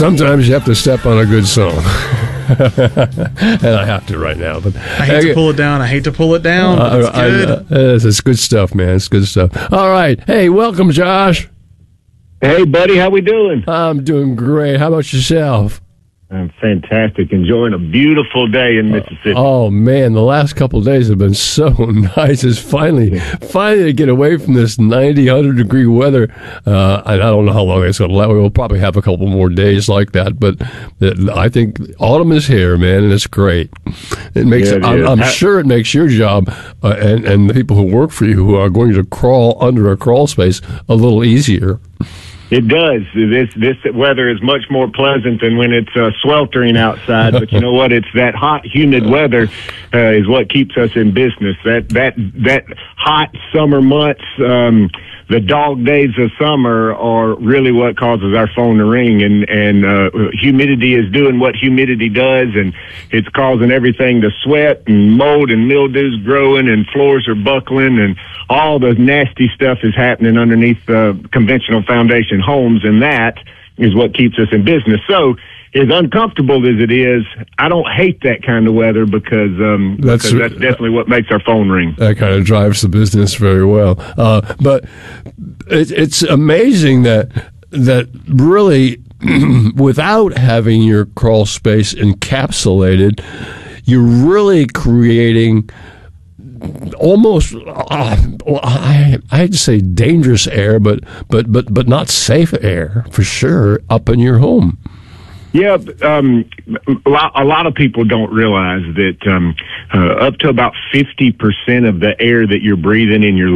Sometimes you have to step on a good song. And I have to right now. But I hate to pull it down. I hate to pull it down, but it's good. It's good stuff, man. It's good stuff. All right. Hey, welcome, Josh. Hey, buddy. How we doing? I'm doing great. How about yourself? I'm fantastic. Enjoying a beautiful day in Mississippi. Oh, man. The last couple of days have been so nice. It's finally to get away from this 90, 100-degree weather. And I don't know how long it's going to last. We'll probably have a couple more days like that. But I think autumn is here, man, and it's great. It makes. I'm sure it makes your job and the people who work for you who are going to crawl under a crawl space a little easier. It does. This weather is much more pleasant than when it's sweltering outside. But you know what? It's that hot, humid weather is what keeps us in business. That hot summer months, the dog days of summer are really what causes our phone to ring. And humidity is doing what humidity does, and it's causing everything to sweat, and mold and mildew's growing, and floors are buckling, and all the nasty stuff is happening underneath conventional foundation homes, and that is what keeps us in business. So, as uncomfortable as it is, I don't hate that kind of weather because that's definitely what makes our phone ring. That kind of drives the business very well. But it's amazing that really, without having your crawl space encapsulated, you're really creating almost I'd say dangerous air, but not safe air for sure up in your home. Yeah, a lot of people don't realize that up to about 50% of the air that you're breathing in your